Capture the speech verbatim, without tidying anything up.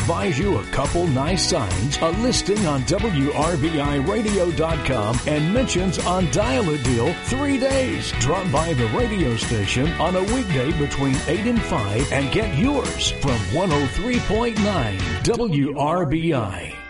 buys you a couple nice signs, a listing on W R B I radio dot com, and mentions on Dial-A-Deal three days. Drop by the radio station on a weekday between eight and five and get yours from one oh three point nine W R B I.